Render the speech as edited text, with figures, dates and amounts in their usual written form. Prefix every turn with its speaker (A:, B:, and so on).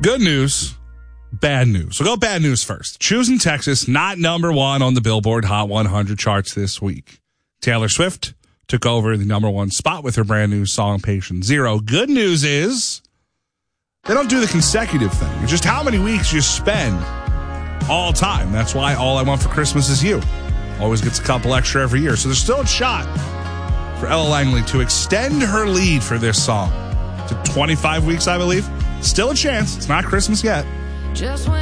A: Good news, bad news. We'll go bad news first. Choosing Texas, not number one on the Billboard Hot 100 charts this week. Taylor Swift took over the number one spot with her brand new song, Patient Zero. Good news is they don't do the consecutive thing. It's just how many weeks you spend all time. That's why All I Want for Christmas Is You always gets a couple extra every year. So there's still a shot for Ella Langley to extend her lead for this song to 25 weeks, I believe. Still a chance. It's not Christmas yet.
B: Just when